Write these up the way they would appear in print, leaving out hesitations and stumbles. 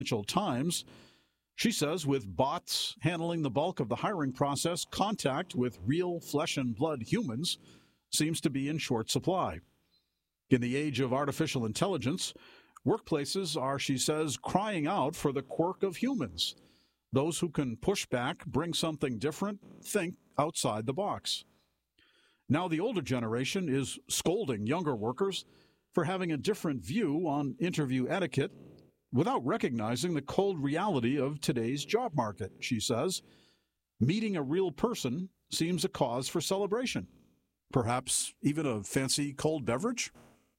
Financial Times. She says with bots handling the bulk of the hiring process, contact with real flesh and blood humans seems to be in short supply. In the age of artificial intelligence, workplaces are, she says, crying out for the quirk of humans. Those who can push back, bring something different, think outside the box. Now the older generation is scolding younger workers for having a different view on interview etiquette without recognizing the cold reality of today's job market, she says. Meeting a real person seems a cause for celebration. Perhaps even a fancy cold beverage?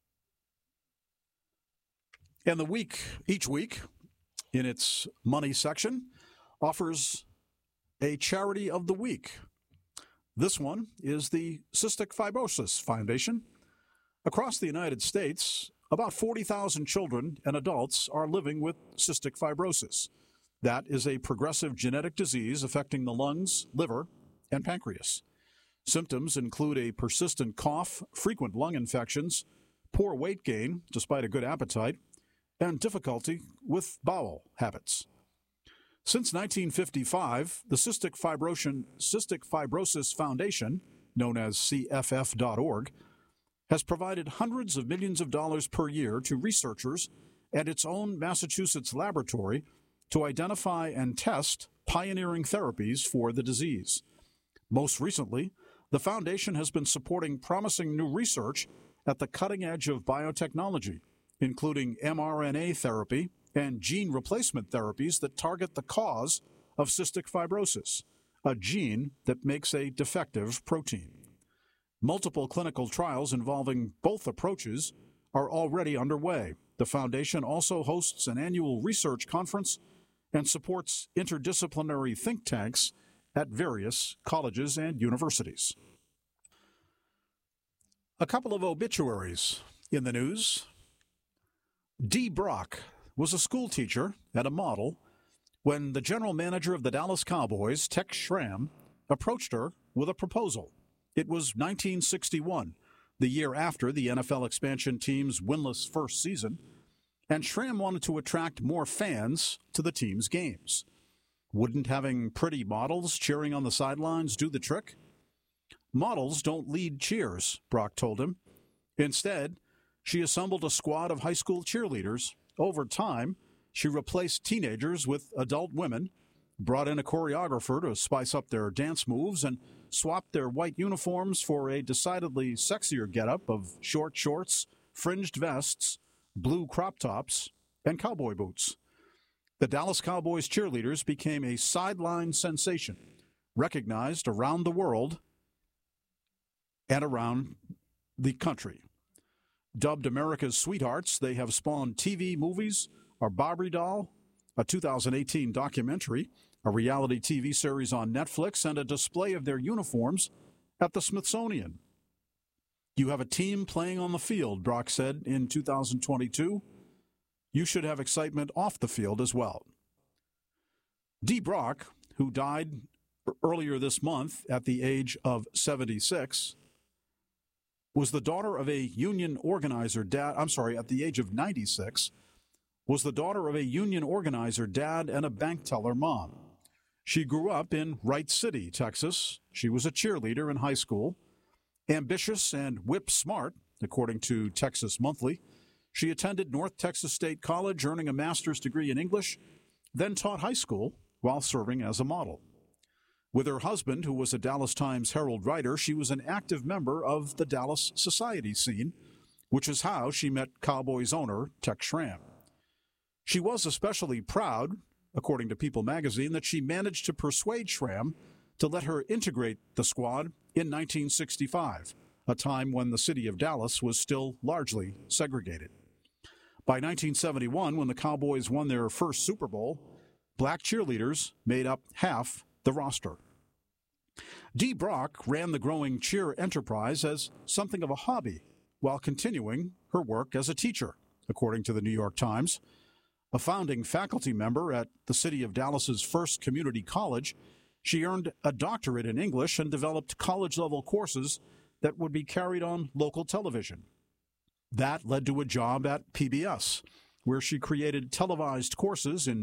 And the Week, each week, in its money section, offers a charity of the week. This one is the Cystic Fibrosis Foundation. Across the United States, about 40,000 children and adults are living with cystic fibrosis. That is a progressive genetic disease affecting the lungs, liver, and pancreas. Symptoms include a persistent cough, frequent lung infections, poor weight gain despite a good appetite, and difficulty with bowel habits. Since 1955, the Cystic Fibrosis Foundation, known as CFF.org, has provided hundreds of millions of dollars per year to researchers and its own Massachusetts laboratory to identify and test pioneering therapies for the disease. Most recently, the foundation has been supporting promising new research at the cutting edge of biotechnology, including mRNA therapy and gene replacement therapies that target the cause of cystic fibrosis, a gene that makes a defective protein. Multiple clinical trials involving both approaches are already underway. The foundation also hosts an annual research conference and supports interdisciplinary think tanks at various colleges and universities. A couple of obituaries in the news. Dee Brock was a school teacher and a model when the general manager of the Dallas Cowboys, Tex Schramm, approached her with a proposal. It was 1961, the year after the NFL expansion team's winless first season, and Schramm wanted to attract more fans to the team's games. Wouldn't having pretty models cheering on the sidelines do the trick? Models don't lead cheers, Brock told him. Instead, she assembled a squad of high school cheerleaders. Over time, she replaced teenagers with adult women, brought in a choreographer to spice up their dance moves, and swapped their white uniforms for a decidedly sexier getup of short shorts, fringed vests, blue crop tops, and cowboy boots. The Dallas Cowboys cheerleaders became a sideline sensation, recognized around the world and around the country. Dubbed America's Sweethearts, they have spawned TV movies, a Barbie doll, a 2018 documentary, a reality TV series on Netflix, and a display of their uniforms at the Smithsonian. You have a team playing on the field, Brock said in 2022. You should have excitement off the field as well. Dee Brock, who died earlier this month at the age of 76, was the daughter of a union organizer at the age of 96, was the daughter of a union organizer dad and a bank teller mom. She grew up in Wright City, Texas. She was a cheerleader in high school. Ambitious and whip smart, according to Texas Monthly, she attended North Texas State College, earning a master's degree in English, then taught high school while serving as a model. With her husband, who was a Dallas Times Herald writer, she was an active member of the Dallas society scene, which is how she met Cowboys owner Tex Schramm. She was especially proud, according to People magazine, that she managed to persuade Schramm to let her integrate the squad in 1965, a time when the city of Dallas was still largely segregated. By 1971, when the Cowboys won their first Super Bowl, black cheerleaders made up half the roster. Dee Brock ran the growing cheer enterprise as something of a hobby while continuing her work as a teacher, according to the New York Times. A founding faculty member at the city of Dallas's first community college, she earned a doctorate in English and developed college-level courses that would be carried on local television. That led to a job at PBS, where she created televised courses in